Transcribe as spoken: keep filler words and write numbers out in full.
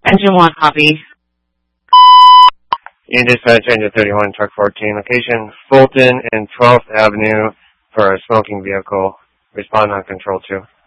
Engine one, copy. Union Dispatch, Engine thirty-one, Truck fourteen, location Fulton and twelfth Avenue for a smoking vehicle. Respond on Control two.